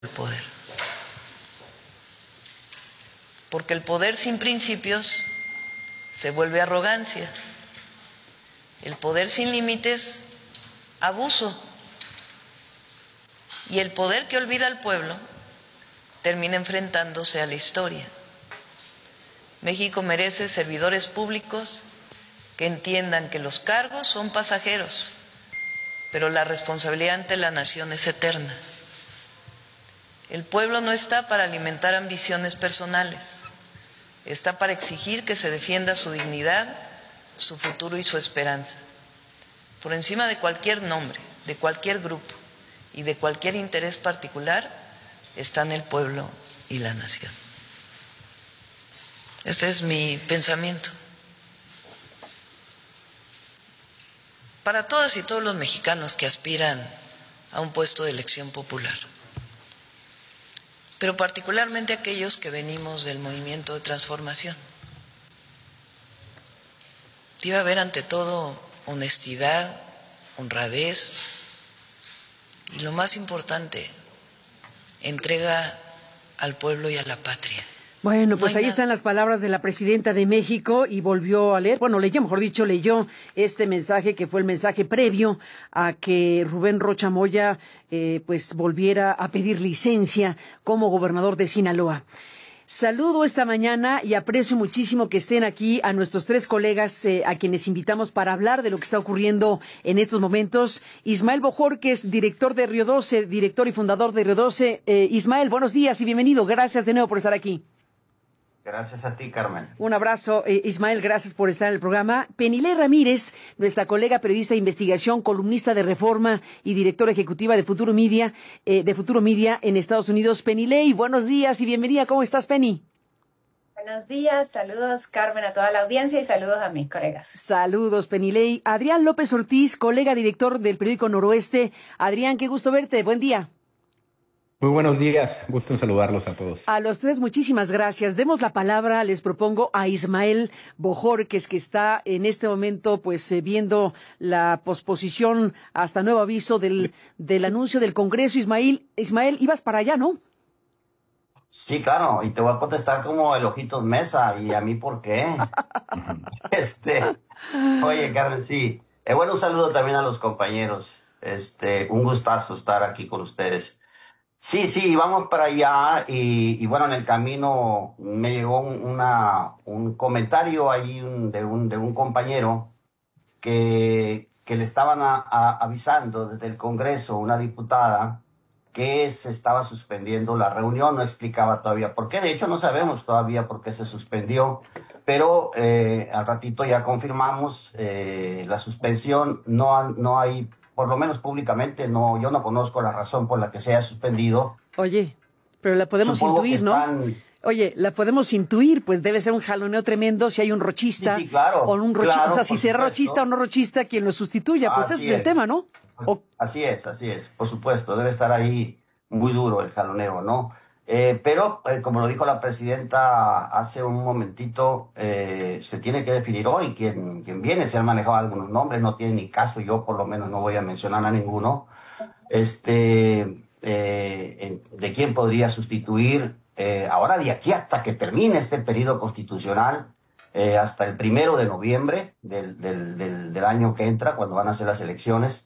el poder. Porque el poder sin principios se vuelve arrogancia. El poder sin límites, abuso. Y el poder que olvida al pueblo termina enfrentándose a la historia. México merece servidores públicos que entiendan que los cargos son pasajeros, pero la responsabilidad ante la nación es eterna. El pueblo no está para alimentar ambiciones personales, está para exigir que se defienda su dignidad, su futuro y su esperanza. Por encima de cualquier nombre, de cualquier grupo y de cualquier interés particular, están el pueblo y la nación. Este es mi pensamiento. Para todas y todos los mexicanos que aspiran a un puesto de elección popular, pero particularmente aquellos que venimos del movimiento de transformación. Debe haber ante todo honestidad, honradez y lo más importante, entrega al pueblo y a la patria. Bueno, pues ahí están las palabras de la presidenta de México y volvió a leer, leyó este mensaje que fue el mensaje previo a que Rubén Rocha Moya pues volviera a pedir licencia como gobernador de Sinaloa. Saludo esta mañana y aprecio muchísimo que estén aquí a nuestros tres colegas a quienes invitamos para hablar de lo que está ocurriendo en estos momentos. Ismael Bojorquez, director de Río 12, director y fundador de Río 12. Ismael, buenos días y bienvenido. Gracias de nuevo por estar aquí. Gracias a ti, Carmen. Un abrazo, Ismael, gracias por estar en el programa. Penilei Ramírez, nuestra colega periodista de investigación, columnista de Reforma y directora ejecutiva de Futuro Media en Estados Unidos. Penilei, buenos días y bienvenida. ¿Cómo estás, Penny? Buenos días, saludos, Carmen, a toda la audiencia y saludos a mis colegas. Saludos, Penilei. Adrián López Ortiz, colega director del periódico Noroeste. Adrián, qué gusto verte. Buen día. Muy buenos días, gusto en saludarlos a todos. A los tres, muchísimas gracias. Demos la palabra, les propongo, a Ismael Bojorquez, que está en este momento pues viendo la posposición hasta nuevo aviso del anuncio del Congreso. Ismael, ibas para allá, ¿no? Sí, claro, y te voy a contestar como el Ojitos Mesa, y a mí por qué. Oye, Carmen, sí. Bueno, un saludo también a los compañeros. Un gustazo estar aquí con ustedes. Sí, vamos para allá y bueno, en el camino me llegó un comentario ahí de un compañero que le estaban avisando desde el Congreso, una diputada, que se estaba suspendiendo la reunión, no explicaba todavía por qué, de hecho no sabemos todavía por qué se suspendió, pero al ratito ya confirmamos la suspensión, no hay... Por lo menos públicamente, yo no conozco la razón por la que se haya suspendido. Oye, pero la podemos intuir, ¿no? Oye, la podemos intuir, pues debe ser un jaloneo tremendo si hay un rochista. Sí, claro, o un rochista, claro, o sea, si será rochista o no rochista, quien lo sustituya, pues ese es el tema, ¿no? Pues, así es, por supuesto, debe estar ahí muy duro el jaloneo, ¿no? Pero, como lo dijo la presidenta hace un momentito, se tiene que definir hoy quién viene. Se han manejado algunos nombres, no tiene ni caso, yo por lo menos no voy a mencionar a ninguno. De quién podría sustituir ahora de aquí hasta que termine este periodo constitucional, hasta el 1 de noviembre del año que entra, cuando van a ser las elecciones.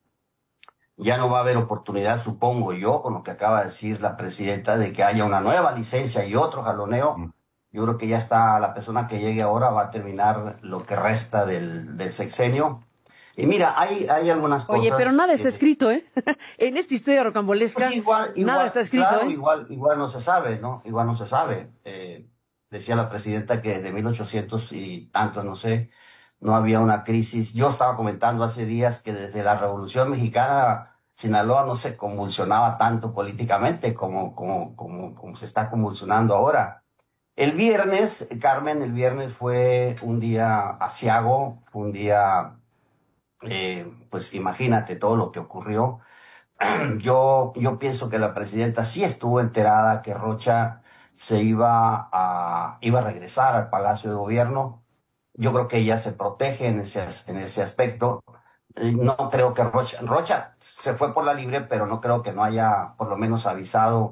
Ya no va a haber oportunidad, supongo yo, con lo que acaba de decir la presidenta, de que haya una nueva licencia y otro jaloneo. Yo creo que ya está, la persona que llegue ahora va a terminar lo que resta del sexenio. Y mira, hay algunas cosas... Oye, pero nada está escrito, ¿eh? En esta historia rocambolesca, pues nada está escrito, claro, ¿eh? Igual no se sabe, ¿no? Igual no se sabe. Decía la presidenta que desde 1800 y tantos, no sé, no había una crisis. Yo estaba comentando hace días que desde la Revolución Mexicana, Sinaloa no se convulsionaba tanto políticamente como se está convulsionando ahora. El viernes, Carmen, fue un día aciago, fue un día, pues imagínate todo lo que ocurrió. Yo pienso que la presidenta sí estuvo enterada que Rocha iba a regresar al Palacio de Gobierno. Yo creo que ella se protege en ese aspecto. No creo que Rocha se fue por la libre, pero no creo que no haya por lo menos avisado